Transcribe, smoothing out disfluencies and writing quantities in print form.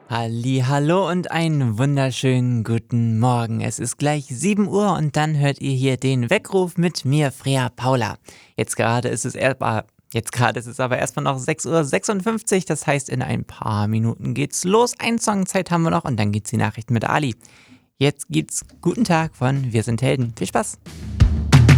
Hallo und einen wunderschönen guten Morgen. Es ist gleich 7 Uhr und dann hört ihr hier den Weckruf mit mir, Freya Paula. Jetzt gerade ist es aber erstmal noch 6:56 Uhr, das heißt, in ein paar Minuten geht's los. Ein Songzeit haben wir noch und dann geht's die Nachrichten mit Ali. Jetzt gibt's Guten Tag von Wir sind Helden. Viel Spaß!